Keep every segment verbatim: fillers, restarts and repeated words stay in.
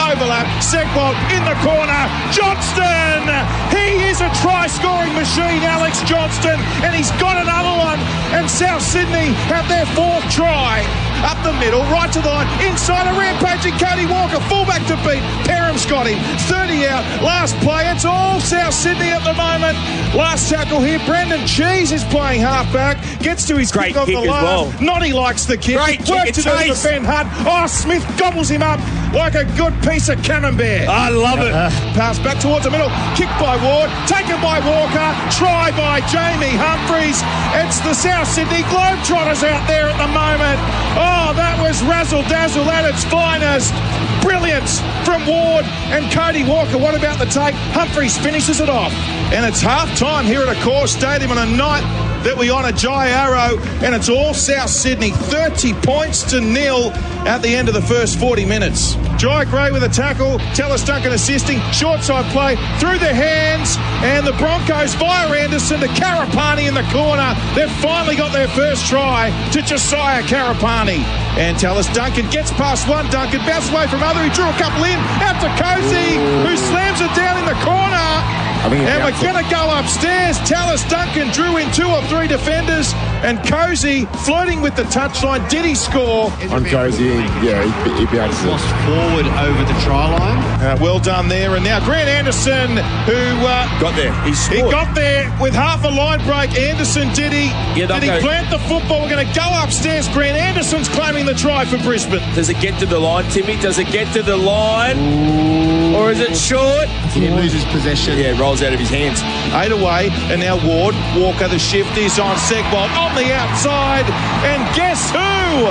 overlap. Segbold in the corner. Johnston! He is a try-scoring machine, Alex Johnston, and he's got another one. And South Sydney have their fourth try. Up the middle, right to the line, inside a rampaging Cody Walker, fullback to beat. Perham's got him, thirty out, last play. It's all South Sydney at the moment. Last tackle here, Brandon Cheese is playing halfback, gets to his Great kick off kick the last. well. Noddy likes the kick. Great Work kick to do to Chase. defend Hunt. Oh, Smith gobbles him up like a good piece of camembert. I love it. Uh, pass back towards the middle, kick by Ward, taken by Walker, try by Jamie Humphreys. It's the South Sydney Globetrotters out there at the moment. Oh, that was razzle-dazzle at its finest. Brilliance from Ward and Cody Walker. What about the take? Humphreys finishes it off. And it's half-time here at Accor Stadium on a night that we honour Jai Arrow, and it's all South Sydney, thirty points to nil at the end of the first forty minutes. Jai Gray with a tackle, Tallis Duncan assisting, short side play through the hands, and the Broncos via Anderson to Karapani in the corner. They've finally got their first try to Josiah Karapani. And Tallis Duncan gets past one, Duncan bounces away from other, he drew a couple in, out to Cozy, who slams it down in the corner. And we're going to go upstairs. Tallis Duncan drew in two or three defenders, and Cozy flirting with the touchline. Did he score? On Cozy, yeah, he'd, he'd be able to. Lost forward over the try line. Uh, well done there. And now Grant Anderson, who uh, Got there. He scored. he got there with half a line break. Anderson, did he? Yeah, did he go. plant the football? We're going to go upstairs. Grant Anderson's claiming the try for Brisbane. Does it get to the line, Timmy? Does it get to the line? Ooh. Or is it short? He loses possession. Yeah, it rolls out of his hands. Eight away, and now Ward. Walker, the shift is on Segbold on the outside. And guess who?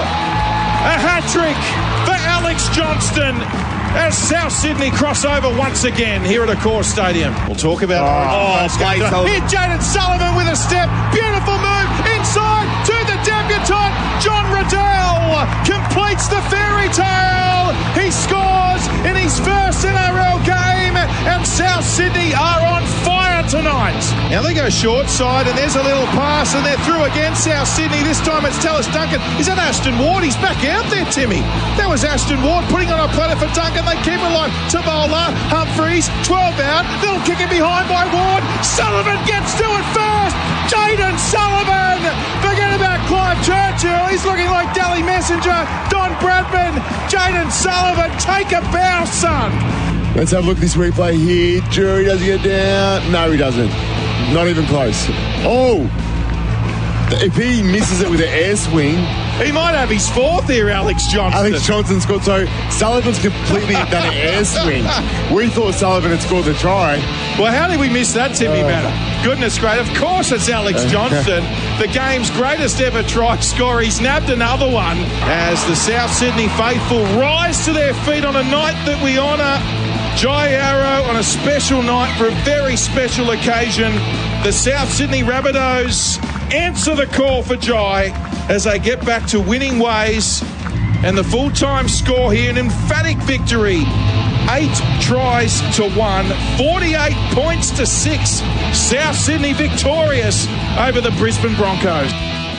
A hat-trick for Alex Johnston as South Sydney cross over once again here at Accor Stadium. We'll talk about Oh, it. play Sullivan. Here, Jaden Sullivan with a step. Beautiful move inside to the debutant. John Riddell completes the fairy tale. He scores in his first N R L game, and South Sydney are on fire tonight. Now they go short side, and there's a little pass, and they're through again, South Sydney. This time it's Tallis Duncan. Is that Ashton Ward? He's back out there, Timmy. That was Ashton Ward putting on a platter for Duncan. They keep it alive. Tabola, Humphreys, twelve out. Little kick in behind by Ward. Sullivan gets to it first. Jaden Sullivan. Forget about Clive Churchill. He's looking like Dally Messenger. Don Bradman. Jaden Sullivan. Take a bow, son. Let's have a look at this replay here. Jury does he get down? No, he doesn't. Not even close. Oh! If he misses it with an air swing, He might have his fourth here, Alex Johnston. Alex Johnson scored. So Sullivan's completely done an air swing. We thought Sullivan had scored the try. Well, how did we miss that, Timmy Uh, Matter? Goodness great. Of course it's Alex Johnston, the game's greatest ever try scorer. He's nabbed another one as the South Sydney faithful rise to their feet on a night that we honour Jai Arrow, on a special night for a very special occasion. The South Sydney Rabbitohs answer the call for Jai as they get back to winning ways. And the full-time score here, an emphatic victory. Eight tries to one, forty-eight points to six. South Sydney victorious over the Brisbane Broncos.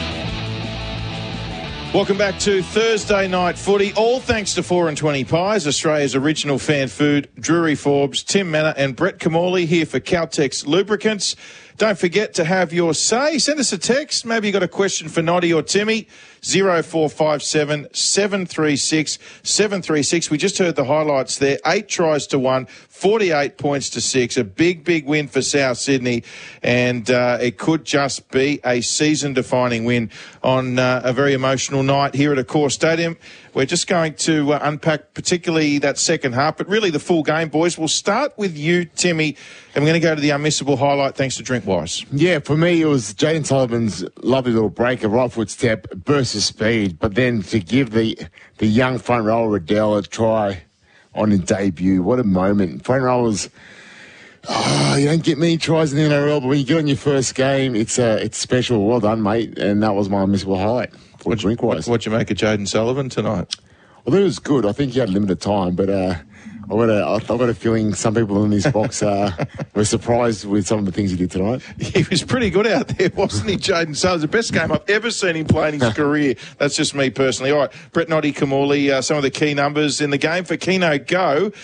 Welcome back to Thursday Night Footy. All thanks to four and twenty Pies, Australia's original fan food. Drury Forbes, Tim Manor and Brett Camorley here for Caltex Lubricants. Don't forget to have your say. Send us a text. Maybe you got a question for Noddy or Timmy. zero four five seven, seven three six, seven three six. We just heard the highlights there. Eight tries to one, forty-eight points to six. A big, big win for South Sydney. And uh, it could just be a season-defining win on uh, a very emotional night here at Accor Stadium. We're just going to uh, unpack particularly that second half, but really the full game, boys. We'll start with you, Timmy, and we're going to go to the unmissable highlight thanks to Drinkwise. Yeah, for me, it was Jaden Sullivan's lovely little break, a right foot step, burst of speed, but then to give the the young front rower Riddell a try on his debut. What a moment. Front rowers, oh, you don't get many tries in the N R L, but when you get on your first game, it's uh, it's special. Well done, mate. And that was my unmissable highlight for Drinkwise. What'd you make of Jaden Sullivan tonight? Well, it was good. I think he had limited time, but uh, I've got a, I've got a feeling some people in this box uh, were surprised with some of the things he did tonight. He was pretty good out there, wasn't he, Jaden Sullivan? The best game I've ever seen him play in his career. That's just me personally. All right, Brett Noddy Camorley, uh, some of the key numbers in the game for Keno Go.